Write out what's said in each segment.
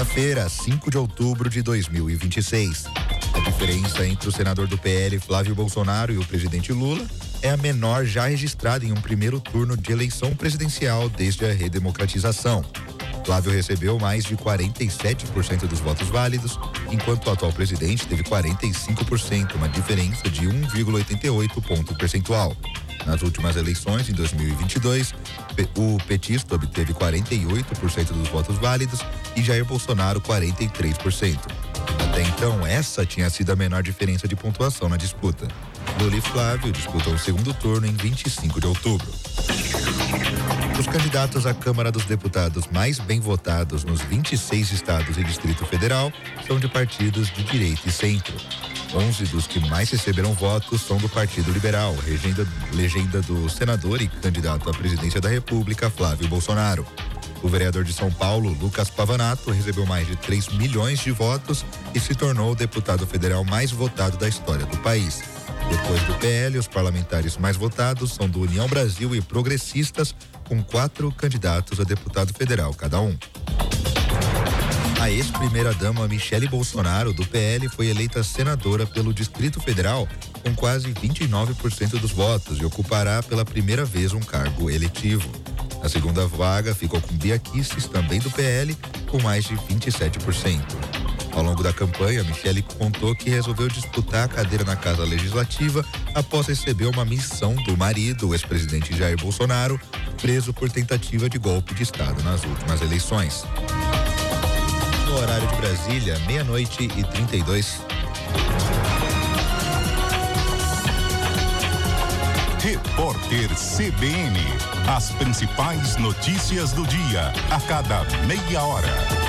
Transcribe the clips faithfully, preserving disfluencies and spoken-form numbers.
Quinta-feira, cinco de outubro de dois mil e vinte e seis. A diferença entre o senador do P L, Flávio Bolsonaro, e o presidente Lula é a menor já registrada em um primeiro turno de eleição presidencial desde a redemocratização. Flávio recebeu mais de quarenta e sete por cento dos votos válidos, enquanto o atual presidente teve quarenta e cinco por cento, uma diferença de um vírgula oitenta e oito ponto percentual. Nas últimas eleições, em dois mil e vinte e dois, o petista obteve quarenta e oito por cento dos votos válidos e Jair Bolsonaro quarenta e três por cento. Até então, essa tinha sido a menor diferença de pontuação na disputa. Lula e Flávio disputam o segundo turno em vinte e cinco de outubro. Os candidatos à Câmara dos Deputados mais bem votados nos vinte e seis estados e Distrito Federal são de partidos de direita e centro. onze dos que mais receberam votos são do Partido Liberal, legenda, legenda do senador e candidato à presidência da República, Flávio Bolsonaro. O vereador de São Paulo, Lucas Pavanato, recebeu mais de três milhões de votos e se tornou o deputado federal mais votado da história do país. Depois do P L, os parlamentares mais votados são do União Brasil e Progressistas, com quatro candidatos a deputado federal cada um. A ex-primeira-dama Michele Bolsonaro, do P L, foi eleita senadora pelo Distrito Federal com quase vinte e nove por cento dos votos e ocupará pela primeira vez um cargo eletivo. A segunda vaga ficou com Bia Kicis, também do P L, com mais de vinte e sete por cento. Ao longo da campanha, Michele contou que resolveu disputar a cadeira na Casa Legislativa após receber uma missão do marido, o ex-presidente Jair Bolsonaro, preso por tentativa de golpe de Estado nas últimas eleições. No horário de Brasília, meia-noite e trinta e dois. Repórter C B N. As principais notícias do dia, a cada meia hora.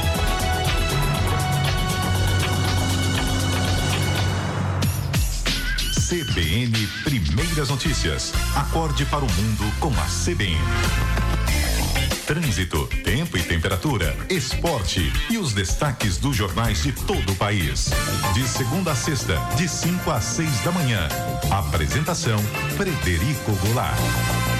C B N Primeiras Notícias. Acorde para o mundo com a C B N. Trânsito, tempo e temperatura, esporte e os destaques dos jornais de todo o país. De segunda a sexta, de cinco às seis da manhã. Apresentação: Frederico Goulart.